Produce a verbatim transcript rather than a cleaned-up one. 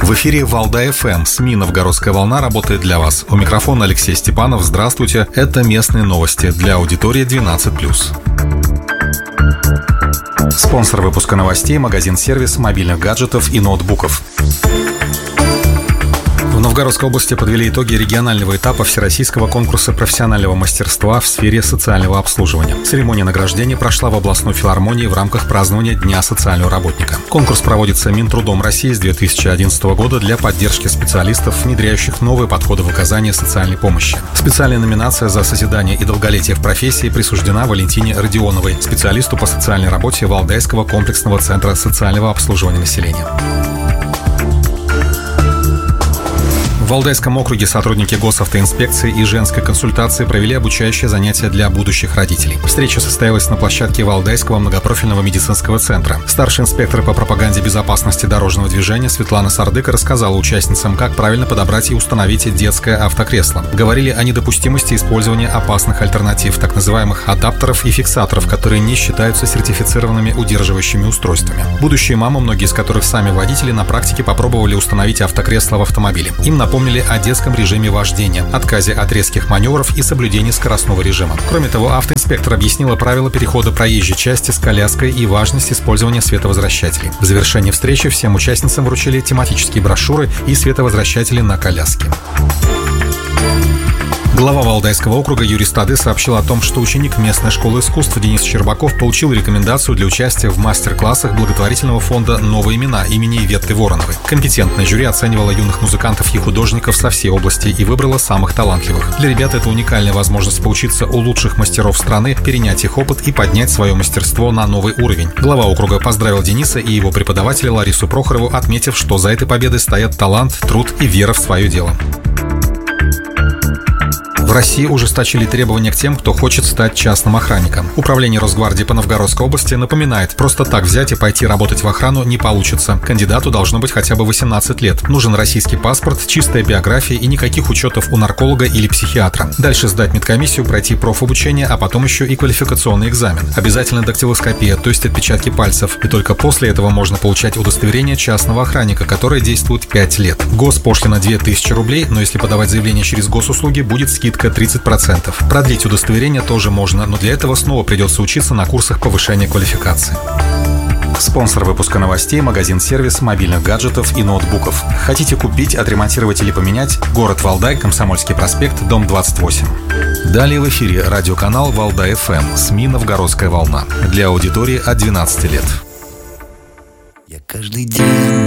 В эфире Валдай эф эм, СМИ «Новгородская волна» работает для вас. У микрофона Алексей Степанов. Здравствуйте. Это местные новости для аудитории двенадцать плюс. Спонсор выпуска новостей – магазин-сервис мобильных гаджетов и ноутбуков. В Новгородской области подвели итоги регионального этапа Всероссийского конкурса профессионального мастерства в сфере социального обслуживания. Церемония награждения прошла в областной филармонии в рамках празднования Дня социального работника. Конкурс проводится Минтрудом России с две тысячи одиннадцатого года для поддержки специалистов, внедряющих новые подходы в оказании социальной помощи. Специальная номинация за созидание и долголетие в профессии присуждена Валентине Родионовой, специалисту по социальной работе Валдайского комплексного центра социального обслуживания населения. В Валдайском округе сотрудники госавтоинспекции и женской консультации провели обучающие занятия для будущих родителей. Встреча состоялась на площадке Валдайского многопрофильного медицинского центра. Старший инспектор по пропаганде безопасности дорожного движения Светлана Сардык рассказала участницам, как правильно подобрать и установить детское автокресло. Говорили о недопустимости использования опасных альтернатив, так называемых адаптеров и фиксаторов, которые не считаются сертифицированными удерживающими устройствами. Будущие мамы, многие из которых сами водители, на практике попробовали установить автокресло в автомобиле. Им напомнили Напомнили о детском режиме вождения, отказе от резких маневров и соблюдении скоростного режима. Кроме того, автоинспектор объяснила правила перехода проезжей части с коляской и важность использования световозвращателей. В завершении встречи всем участницам вручили тематические брошюры и световозвращатели на коляске. Глава Валдайского округа Юрий Стады сообщил о том, что ученик местной школы искусств Денис Щербаков получил рекомендацию для участия в мастер-классах благотворительного фонда «Новые имена» имени Иветты Вороновой. Компетентное жюри оценивало юных музыкантов и художников со всей области и выбрало самых талантливых. Для ребят это уникальная возможность поучиться у лучших мастеров страны, перенять их опыт и поднять свое мастерство на новый уровень. Глава округа поздравил Дениса и его преподавателя Ларису Прохорову, отметив, что за этой победой стоят талант, труд и вера в свое дело. В России ужесточили требования к тем, кто хочет стать частным охранником. Управление Росгвардии по Новгородской области напоминает, просто так взять и пойти работать в охрану не получится. Кандидату должно быть хотя бы восемнадцать лет. Нужен российский паспорт, чистая биография и никаких учетов у нарколога или психиатра. Дальше сдать медкомиссию, пройти профобучение, а потом еще и квалификационный экзамен. Обязательно дактилоскопия, то есть отпечатки пальцев. И только после этого можно получать удостоверение частного охранника, которое действует пять лет. Госпошлина две тысячи рублей, но если подавать заявление через госуслуги, будет скидка тридцать процентов. Продлить удостоверение тоже можно, но для этого снова придется учиться на курсах повышения квалификации. Спонсор выпуска новостей – магазин-сервис мобильных гаджетов и ноутбуков. Хотите купить, отремонтировать или поменять? Город Валдай, Комсомольский проспект, дом двадцать восемь. Далее в эфире радиоканал Валдай эф эм, СМИ «Новгородская волна» для аудитории от двенадцати лет. Я каждый день